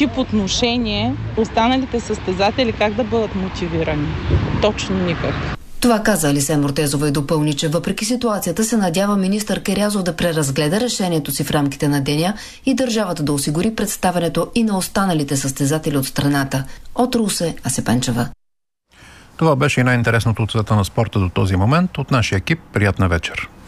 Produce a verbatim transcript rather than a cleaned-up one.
тип отношение, останалите състезатели как да бъдат мотивирани? Точно никак. Това каза Алисе Мортезова и допълни, че въпреки ситуацията се надява министър Керязов да преразгледа решението си в рамките на деня и държавата да осигури представянето и на останалите състезатели от страната. От Русе, Асе Пенчева. Това беше и най-интересното от света на спорта до този момент. От нашия екип, приятна вечер.